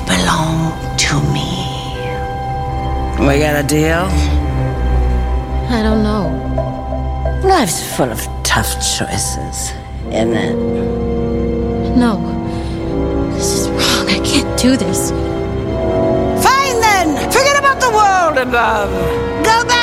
belong to me. We got a deal? I don't know. Life's full of tough choices, isn't it? No. This is wrong. I can't do this. Fine then! Forget about the world above. Go back